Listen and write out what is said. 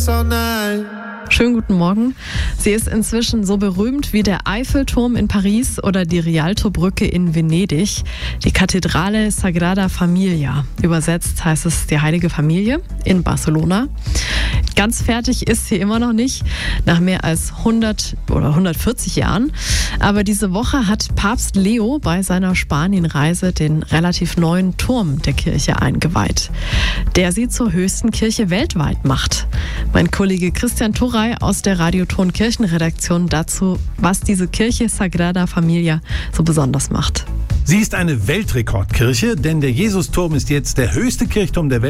all night. Schönen guten Morgen. Sie ist inzwischen so berühmt wie der Eiffelturm in Paris oder die Rialto-Brücke in Venedig. Die Kathedrale Sagrada Familia. Übersetzt heißt es die Heilige Familie in Barcelona. Ganz fertig ist sie immer noch nicht, nach mehr als 100 oder 140 Jahren. Aber diese Woche hat Papst Leo bei seiner Spanienreise den relativ neuen Turm der Kirche eingeweiht, der sie zur höchsten Kirche weltweit macht. Mein Kollege Christian Turrey aus der Radioton Kirchenredaktion dazu, was diese Kirche Sagrada Familia so besonders macht. Sie ist eine Weltrekordkirche, denn der Jesusturm ist jetzt der höchste Kirchturm der Welt.